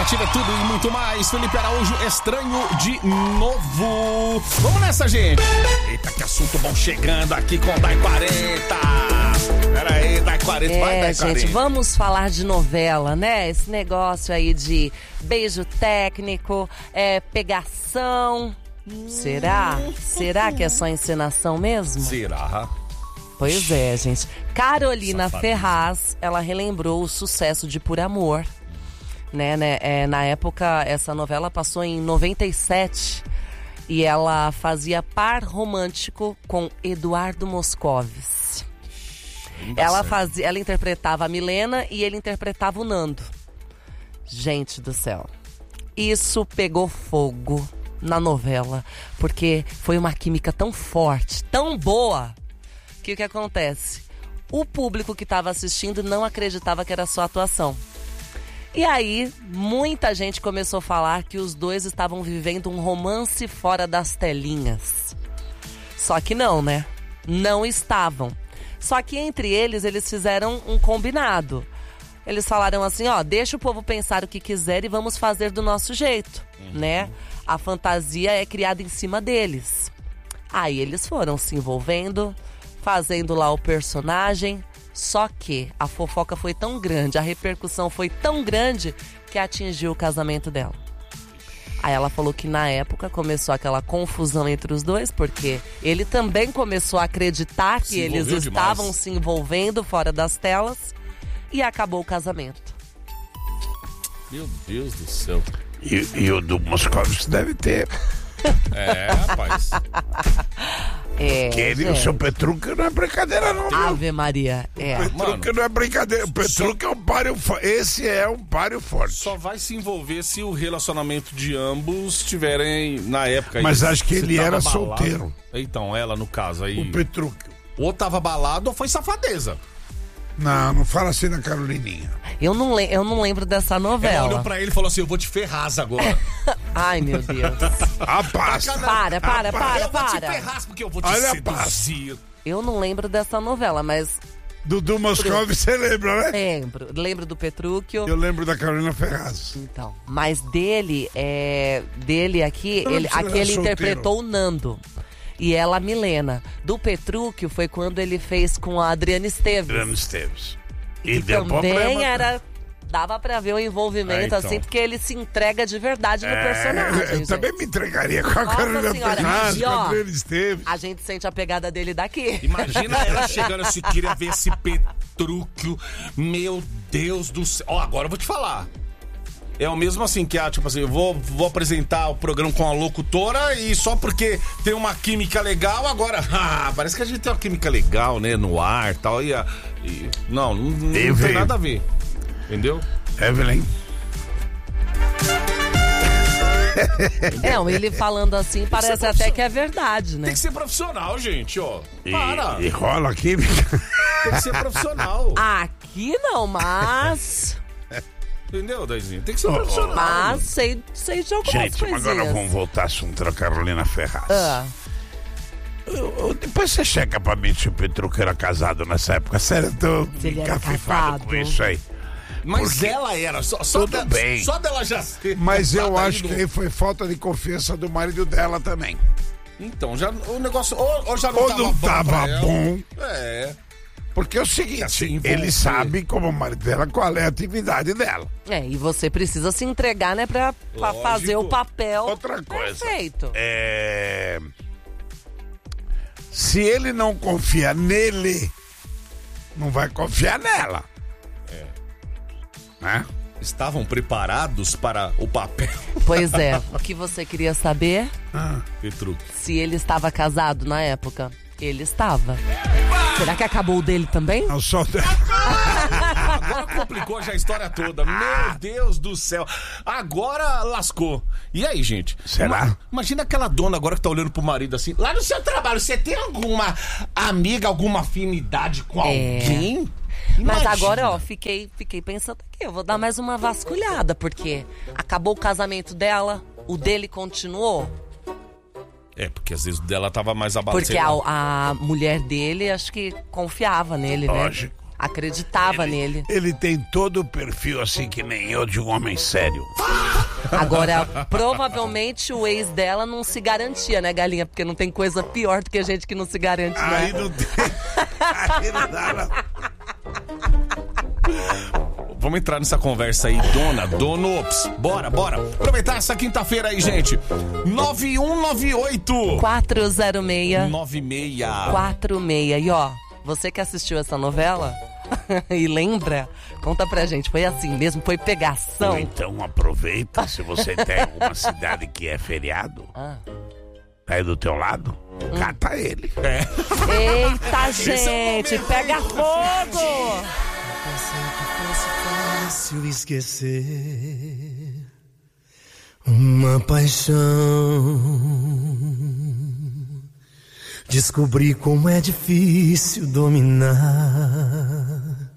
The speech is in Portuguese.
Ativa tudo e muito mais. Felipe Araújo, estranho de novo. Vamos nessa, gente. Eita, que assunto bom chegando aqui com o Dai 40. Pera aí, Dai 40, vai Dai 40. Gente, vamos falar de novela, né? Esse negócio aí de beijo técnico, pegação. Será? Será que é só encenação mesmo? Será? Pois é, gente. Carolina Ferraz, ela relembrou o sucesso de Por Amor. Na época, essa novela passou em 97 e ela fazia par romântico com Eduardo Moscovis. Ela interpretava a Milena e ele interpretava o Nando. Gente do céu. Isso pegou fogo na novela, porque foi uma química tão forte, tão boa, que o que acontece? O público que estava assistindo não acreditava que era só atuação. E aí, muita gente começou a falar que os dois estavam vivendo um romance fora das telinhas. Só que não, né? Não estavam. Só que entre eles fizeram um combinado. Eles falaram assim, deixa o povo pensar o que quiser e vamos fazer do nosso jeito, né? A fantasia é criada em cima deles. Aí eles foram se envolvendo, fazendo lá o personagem. Só que a fofoca foi tão grande, a repercussão foi tão grande que atingiu o casamento dela. Aí ela falou que na época começou aquela confusão entre os dois, porque ele também começou a acreditar que eles estavam se envolvendo fora das telas e acabou o casamento. Meu Deus do céu. E o do Moscovitz deve ter. Rapaz. Que ele e o seu Petrúquio não é brincadeira, não. Ave Maria. O Petrúquio não é brincadeira. O Petrúquio é um páreo forte. Esse é um páreo forte. Só vai se envolver se o relacionamento de ambos tiverem na época. Mas acho que ele era balado. solteiro. Então, ela no caso aí. O Petrúquio. Ou tava balado ou foi safadeza. Não fala assim da Carolininha. Eu não lembro dessa novela. Ela olhou pra ele e falou assim, eu vou te ferrar agora. Ai, meu Deus. A pasta. Para. Eu vou te ferrar porque eu vou te seduzir. Eu não lembro dessa novela, mas... Dudu Moscovitz, você lembra, né? Lembro do Petrúquio. Eu lembro da Carolina Ferraz. Então, mas dele aqui, ele interpretou o Nando. E ela a Milena. Do Petrúquio foi quando ele fez com a Adriana Esteves. E deu também problema. Dava pra ver o envolvimento, então. assim, porque ele se entrega de verdade no personagem. Eu também me entregaria com a Carolina Ferraz, com a Adriana Esteves. A gente sente a pegada dele daqui. Imagina ela chegando assim, queria ver esse Petrúquio. Meu Deus do céu. Agora eu vou te falar. É o mesmo assim, que tipo assim, eu vou apresentar o programa com a locutora e só porque tem uma química legal, agora, parece que a gente tem uma química legal, né, no ar e tal, não tem nada a ver, entendeu? Evelyn. Ele falando assim, parece até que é verdade, né? Tem que ser profissional, gente, Para. E rola a química. Tem que ser profissional. Aqui não, mas... Entendeu, Daizinho? Tem que ser profissional. Mas sei de algumas coisinhas. Gente, agora vamos voltar ao assunto da Carolina Ferraz. Depois você checa pra mim se o Petrúquio era casado nessa época. Sério, eu tô encafifado com isso aí. Mas porque ela era, só dela já ser. Mas eu acho que aí foi falta de confiança do marido dela também. Então, já, o negócio ou já não tava bom. Porque é o seguinte, ele sabe, como marido dela, qual é a atividade dela. E você precisa se entregar, né, pra fazer o papel. Outra coisa. Perfeito. Se ele não confia nele, não vai confiar nela. Né? Estavam preparados para o papel. Pois é. O que você queria saber? Petrúquio. Se ele estava casado na época. Ele estava. Será que acabou o dele também? Não, só... Agora complicou já a história toda. Meu Deus do céu. Agora lascou. E aí, gente? Será? Imagina aquela dona agora que tá olhando pro marido assim. Lá no seu trabalho, você tem alguma amiga, alguma afinidade com alguém? Mas agora, fiquei pensando aqui. Eu vou dar mais uma vasculhada, porque acabou o casamento dela, o dele continuou. Porque às vezes dela tava mais abalada. Porque a mulher dele, acho que confiava nele, Lógico. né? acreditava nele. Ele tem todo o perfil assim que nem eu de um homem sério. Agora, provavelmente o ex dela não se garantia, né, Galinha? Porque não tem coisa pior do que a gente que não se garante, né? Aí não tem. Aí não dá, não. Vamos entrar nessa conversa aí, Donops. Bora. Aproveitar essa quinta-feira aí, gente. 9198 406 9646. E ó, você que assistiu essa novela e lembra, conta pra gente, foi assim mesmo? Foi pegação? Ou então aproveita, se você tem alguma cidade que é feriado, tá aí do teu lado, cata ele. Eita, gente, pega fogo! Pensei que fosse fácil esquecer uma paixão. Descobri como é difícil dominar